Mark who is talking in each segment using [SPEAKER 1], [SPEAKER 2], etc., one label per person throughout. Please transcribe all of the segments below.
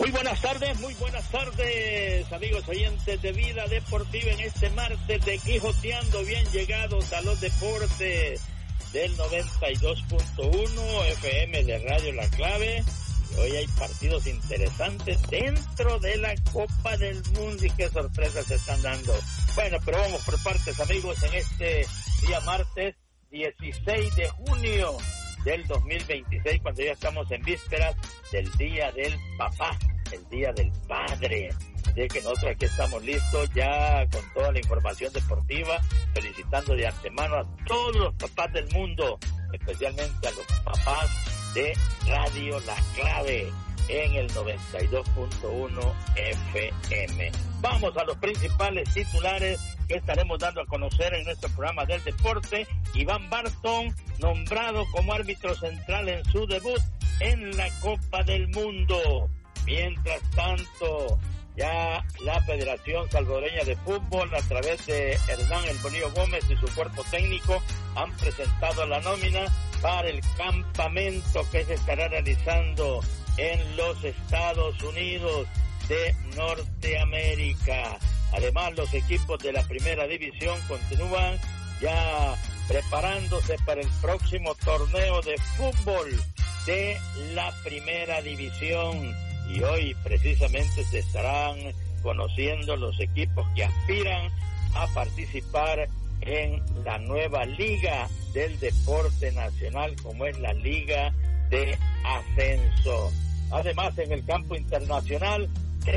[SPEAKER 1] Muy buenas tardes, amigos oyentes de Vida Deportiva en este martes de Quijoteando, bien llegados a los deportes del 92.1 FM de Radio La Clave. Hoy hay partidos interesantes dentro de la Copa del Mundo y qué sorpresas se están dando. Bueno, pero vamos por partes, amigos, en este día martes 16 de junio del 2026, cuando ya estamos en vísperas del Día del Papá, el Día del Padre. Así que nosotros aquí estamos listos ya con toda la información deportiva, felicitando de antemano a todos los papás del mundo, especialmente a los papás de Radio La Clave en el 92.1 FM. Vamos a los principales titulares que estaremos dando a conocer en nuestro programa del deporte. Iván Barton, nombrado como árbitro central en su debut en la Copa del Mundo. Mientras tanto, ya la Federación Salvadoreña de Fútbol, a través de Hernán El Bonillo Gómez y su cuerpo técnico, han presentado la nómina para el campamento que se estará realizando en los Estados Unidos de Norteamérica. Además, los equipos de la primera división continúan ya preparándose para el próximo torneo de fútbol de la primera división. Y hoy precisamente se estarán conociendo los equipos que aspiran a participar en la nueva liga del deporte nacional, como es la Liga de Ascenso. Además, en el campo internacional,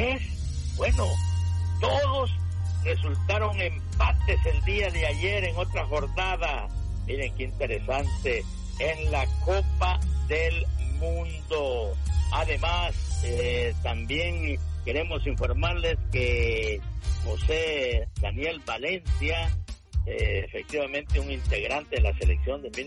[SPEAKER 1] todos resultaron empates el día de ayer en otra jornada. Miren qué interesante, en la Copa del Mundo. Además, también queremos informarles que José Daniel Valencia, efectivamente un integrante de la selección de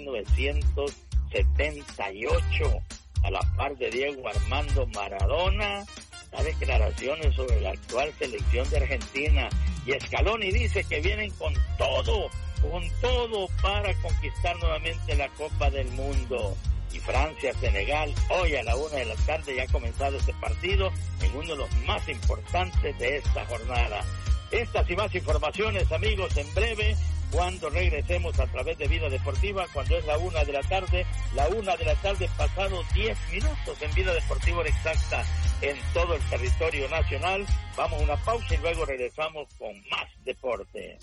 [SPEAKER 1] 1978, a la par de Diego Armando Maradona, da declaraciones sobre la actual selección de Argentina. Y Scaloni dice que vienen con todo para conquistar nuevamente la Copa del Mundo. Y Francia-Senegal, hoy a la 1 de la tarde ya ha comenzado este partido en uno de los más importantes de esta jornada. Estas y más informaciones, amigos, en breve, cuando regresemos a través de Vida Deportiva, cuando es la 1 de la tarde pasado 10 minutos en Vida Deportiva exacta en todo el territorio nacional. Vamos a una pausa y luego regresamos con más deporte.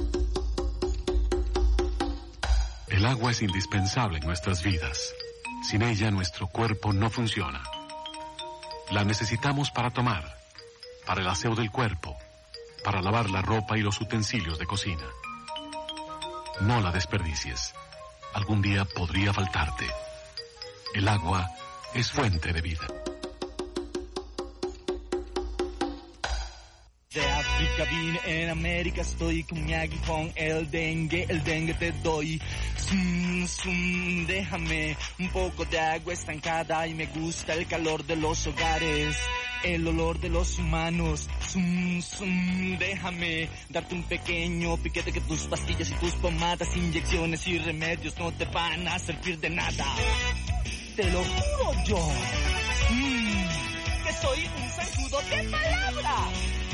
[SPEAKER 2] El agua es indispensable en nuestras vidas. Sin ella, nuestro cuerpo no funciona. La necesitamos para tomar, para el aseo del cuerpo, para lavar la ropa y los utensilios de cocina. No la desperdicies. Algún día podría faltarte. El agua es fuente de vida.
[SPEAKER 3] De África vine, en América estoy con mi aguijón, el dengue te doy. Déjame un poco de agua estancada y me gusta el calor de los hogares, el olor de los humanos. Déjame darte un pequeño piquete, que tus pastillas y tus pomadas, inyecciones y remedios no te van a servir de nada. Te lo juro yo, que soy un zancudo de palabra.